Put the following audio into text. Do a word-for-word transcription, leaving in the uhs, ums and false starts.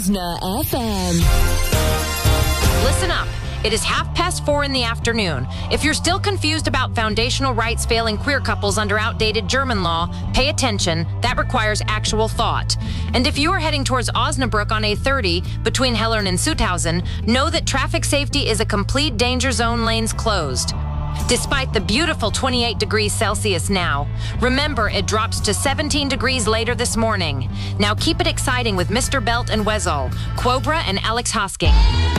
Osna F M. Listen up. It is half past four in the afternoon. If you're still confused about foundational rights failing queer couples under outdated German law, pay attention. That requires actual thought. And if you are heading towards Osnabrück on A thirty between Hellern and Sutthausen, know that traffic safety is a complete danger zone, lanes closed. Despite the beautiful twenty-eight degrees Celsius now, remember it drops to seventeen degrees later this morning. Now keep it exciting with Mister Belt and Wezol, Quobra and Alex Hosking.